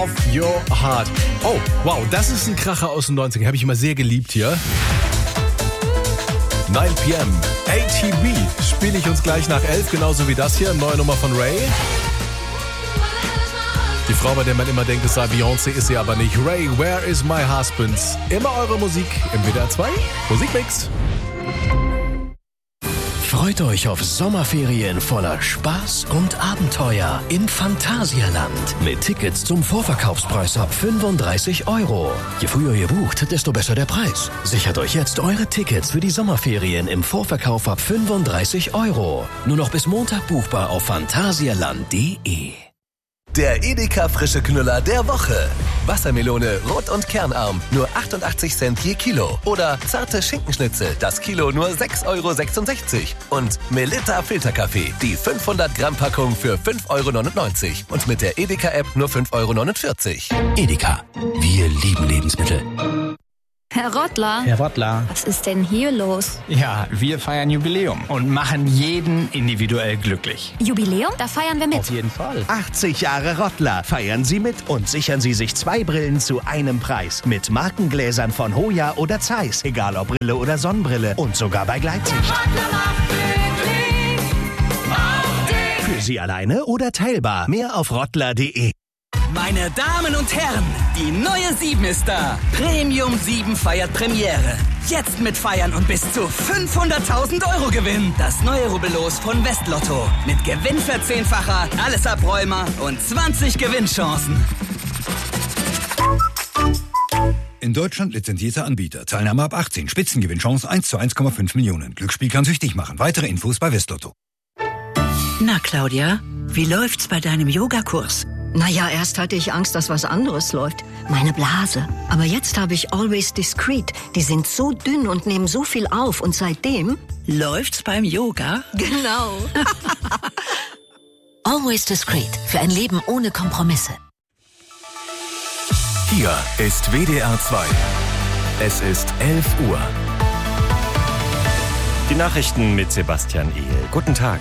of Your Heart. Oh, wow, das ist ein Kracher aus den 90ern. Habe ich immer sehr geliebt hier. 9 p.m. ATB spiele ich uns gleich nach 11, genauso wie das hier. Neue Nummer von Ray. Die Frau, bei der man immer denkt, es sei Beyoncé, ist sie aber nicht. Ray, Where is my husband? Immer eure Musik im WDR 2 Musikmix. Freut euch auf Sommerferien voller Spaß und Abenteuer im Phantasialand mit Tickets zum Vorverkaufspreis ab 35 €. Je früher ihr bucht, desto besser der Preis. Sichert euch jetzt eure Tickets für die Sommerferien im Vorverkauf ab 35 €. Nur noch bis Montag buchbar auf phantasialand.de. Der Edeka frische Knüller der Woche. Wassermelone, rot und kernarm, nur 88 Cent je Kilo. Oder zarte Schinkenschnitzel, das Kilo nur 6,66 €. Und Melitta Filterkaffee, die 500 Gramm Packung für 5,99 €. Und mit der Edeka-App nur 5,49 €. Edeka, wir lieben Lebensmittel. Herr Rottler. Herr Rottler. Was ist denn hier los? Ja, wir feiern Jubiläum und machen jeden individuell glücklich. Jubiläum? Da feiern wir mit. Auf jeden Fall. 80 Jahre Rottler. Feiern Sie mit und sichern Sie sich 2 Brillen zu einem Preis. Mit Markengläsern von Hoya oder Zeiss. Egal ob Brille oder Sonnenbrille. Und sogar bei Gleitsicht. Für Sie alleine oder teilbar. Mehr auf rottler.de. Meine Damen und Herren, die neue 7 ist da. Premium 7 feiert Premiere. Jetzt mitfeiern und bis zu 500.000 € gewinnen. Das neue Rubbellos von Westlotto. Mit Gewinnverzehnfacher, alles Abräumer und 20 Gewinnchancen. In Deutschland lizenzierter Anbieter. Teilnahme ab 18. Spitzengewinnchance 1 zu 1,5 Millionen. Glücksspiel kann süchtig machen. Weitere Infos bei Westlotto. Na, Claudia, wie läuft's bei deinem Yogakurs? Naja, erst hatte ich Angst, dass was anderes läuft. Meine Blase. Aber jetzt habe ich Always Discreet. Die sind so dünn und nehmen so viel auf. Und seitdem... Läuft's beim Yoga? Genau. Always Discreet. Für ein Leben ohne Kompromisse. Hier ist WDR 2. Es ist 11 Uhr. Die Nachrichten mit Sebastian Ehl. Guten Tag.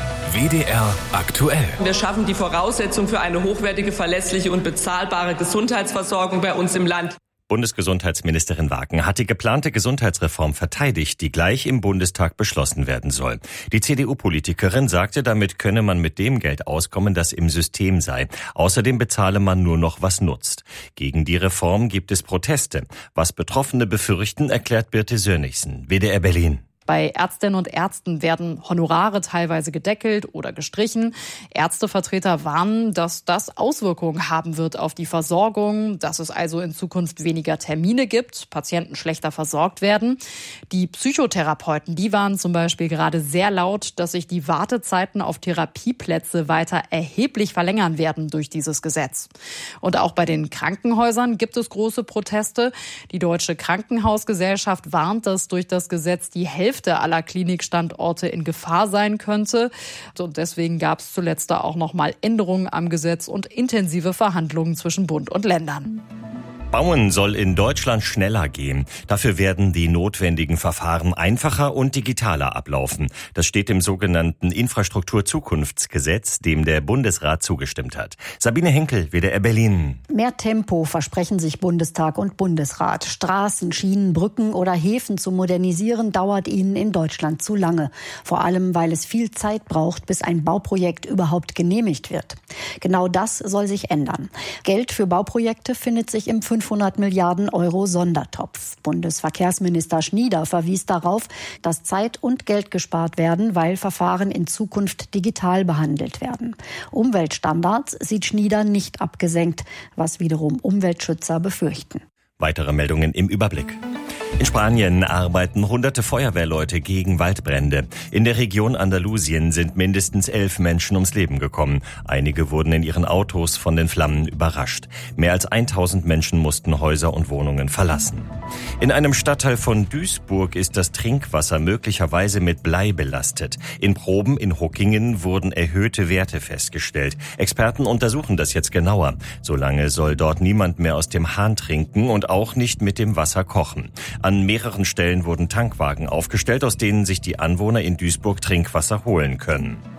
WDR aktuell. Wir schaffen die Voraussetzung für eine hochwertige, verlässliche und bezahlbare Gesundheitsversorgung bei uns im Land. Bundesgesundheitsministerin Wagen hat die geplante Gesundheitsreform verteidigt, die gleich im Bundestag beschlossen werden soll. Die CDU-Politikerin sagte, damit könne man mit dem Geld auskommen, das im System sei. Außerdem bezahle man nur noch, was nutzt. Gegen die Reform gibt es Proteste. Was Betroffene befürchten, erklärt Birte Sönnigsen, WDR Berlin. Bei Ärztinnen und Ärzten werden Honorare teilweise gedeckelt oder gestrichen. Ärztevertreter warnen, dass das Auswirkungen haben wird auf die Versorgung, dass es also in Zukunft weniger Termine gibt, Patienten schlechter versorgt werden. Die Psychotherapeuten, die waren zum Beispiel gerade sehr laut, dass sich die Wartezeiten auf Therapieplätze weiter erheblich verlängern werden durch dieses Gesetz. Und auch bei den Krankenhäusern gibt es große Proteste. Die Deutsche Krankenhausgesellschaft warnt, dass durch das Gesetz die Hälfte aller Klinikstandorte in Gefahr sein könnte. Und deswegen gab es zuletzt da auch noch mal Änderungen am Gesetz und intensive Verhandlungen zwischen Bund und Ländern. Bauen soll in Deutschland schneller gehen. Dafür werden die notwendigen Verfahren einfacher und digitaler ablaufen. Das steht im sogenannten Infrastrukturzukunftsgesetz, dem der Bundesrat zugestimmt hat. Sabine Henkel, WDR Berlin. Mehr Tempo versprechen sich Bundestag und Bundesrat. Straßen, Schienen, Brücken oder Häfen zu modernisieren, dauert ihnen in Deutschland zu lange. Vor allem, weil es viel Zeit braucht, bis ein Bauprojekt überhaupt genehmigt wird. Genau das soll sich ändern. Geld für Bauprojekte findet sich im 500 Milliarden € Sondertopf. Bundesverkehrsminister Schnieder verwies darauf, dass Zeit und Geld gespart werden, weil Verfahren in Zukunft digital behandelt werden. Umweltstandards sieht Schnieder nicht abgesenkt, was wiederum Umweltschützer befürchten. Weitere Meldungen im Überblick. In Spanien arbeiten hunderte Feuerwehrleute gegen Waldbrände. In der Region Andalusien sind mindestens 11 Menschen ums Leben gekommen. Einige wurden in ihren Autos von den Flammen überrascht. Mehr als 1000 Menschen mussten Häuser und Wohnungen verlassen. In einem Stadtteil von Duisburg ist das Trinkwasser möglicherweise mit Blei belastet. In Proben in Huckingen wurden erhöhte Werte festgestellt. Experten untersuchen das jetzt genauer. Solange soll dort niemand mehr aus dem Hahn trinken und auch nicht mit dem Wasser kochen. An mehreren Stellen wurden Tankwagen aufgestellt, aus denen sich die Anwohner in Duisburg Trinkwasser holen können.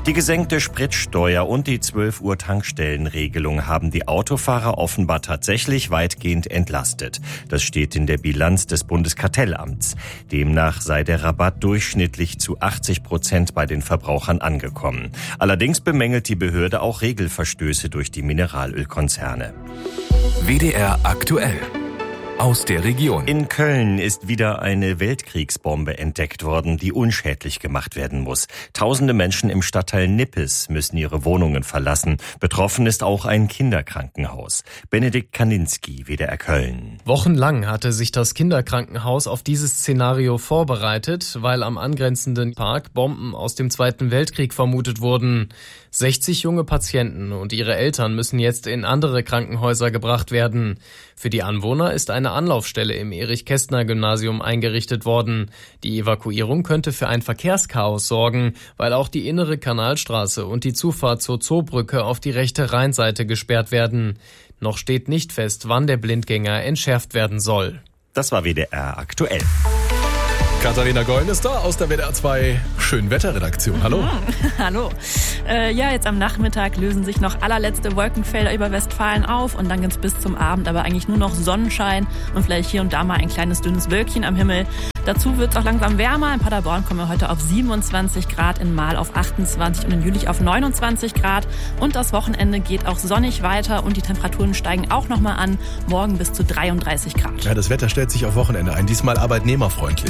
Die gesenkte Spritsteuer und die 12 Uhr Tankstellenregelung haben die Autofahrer offenbar tatsächlich weitgehend entlastet. Das steht in der Bilanz des Bundeskartellamts. Demnach sei der Rabatt durchschnittlich zu 80% bei den Verbrauchern angekommen. Allerdings bemängelt die Behörde auch Regelverstöße durch die Mineralölkonzerne. WDR aktuell. Aus der Region. In Köln ist wieder eine Weltkriegsbombe entdeckt worden, die unschädlich gemacht werden muss. Tausende Menschen im Stadtteil Nippes müssen ihre Wohnungen verlassen. Betroffen ist auch ein Kinderkrankenhaus. Benedikt Kaninski, WDR Köln. Wochenlang hatte sich das Kinderkrankenhaus auf dieses Szenario vorbereitet, weil am angrenzenden Park Bomben aus dem Zweiten Weltkrieg vermutet wurden. 60 junge Patienten und ihre Eltern müssen jetzt in andere Krankenhäuser gebracht werden. Für die Anwohner ist eine Anlaufstelle im Erich-Kästner-Gymnasium eingerichtet worden. Die Evakuierung könnte für ein Verkehrschaos sorgen, weil auch die innere Kanalstraße und die Zufahrt zur Zoobrücke auf die rechte Rheinseite gesperrt werden. Noch steht nicht fest, wann der Blindgänger entschärft werden soll. Das war WDR aktuell. Katharina Goll ist da aus der WDR 2 Schönwetterredaktion. Hallo. Hallo. Ja, jetzt am Nachmittag lösen sich noch allerletzte Wolkenfelder über Westfalen auf und dann geht's bis zum Abend aber eigentlich nur noch Sonnenschein und vielleicht hier und da mal ein kleines dünnes Wölkchen am Himmel. Dazu wird's auch langsam wärmer. In Paderborn kommen wir heute auf 27 Grad, in Marl auf 28 und in Jülich auf 29 Grad. Und das Wochenende geht auch sonnig weiter und die Temperaturen steigen auch nochmal an. Morgen bis zu 33 Grad. Ja, das Wetter stellt sich auf Wochenende ein, diesmal arbeitnehmerfreundlich.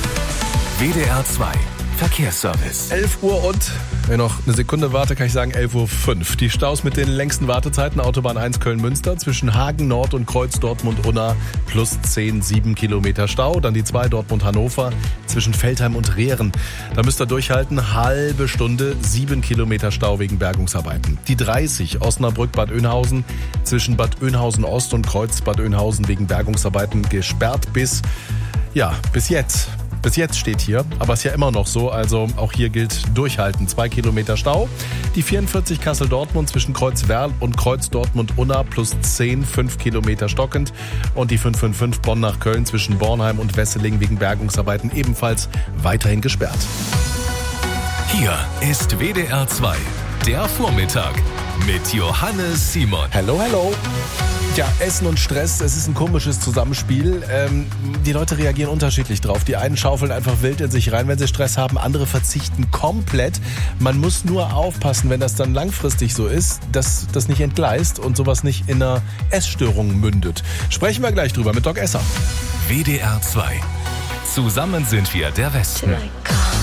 WDR 2 Verkehrsservice. 11 Uhr und, wenn noch eine Sekunde warte, kann ich sagen 11.05 Uhr. Die Staus mit den längsten Wartezeiten, Autobahn 1 Köln-Münster, zwischen Hagen Nord und Kreuz Dortmund-Unna, plus 7 Kilometer Stau. Dann die 2 Dortmund-Hannover, zwischen Veltheim und Rehren. Da müsst ihr durchhalten, halbe Stunde, 7 Kilometer Stau wegen Bergungsarbeiten. Die 30 Osnabrück-Bad Oeynhausen, zwischen Bad Oeynhausen-Ost und Kreuz Bad Oeynhausen wegen Bergungsarbeiten gesperrt bis jetzt. Bis jetzt steht hier, aber ist ja immer noch so, also auch hier gilt durchhalten. 2 Kilometer Stau. Die 44 Kassel-Dortmund zwischen Kreuz-Werl und Kreuz-Dortmund-Unna plus 5 Kilometer stockend. Und die 555 Bonn nach Köln zwischen Bornheim und Wesseling wegen Bergungsarbeiten ebenfalls weiterhin gesperrt. Hier ist WDR 2, der Vormittag mit Johannes Simon. Hello, hello. Tja, Essen und Stress, es ist ein komisches Zusammenspiel. Die Leute reagieren unterschiedlich drauf. Die einen schaufeln einfach wild in sich rein, wenn sie Stress haben. Andere verzichten komplett. Man muss nur aufpassen, wenn das dann langfristig so ist, dass das nicht entgleist und sowas nicht in einer Essstörung mündet. Sprechen wir gleich drüber mit Doc Esser. WDR 2. Zusammen sind wir der Westen.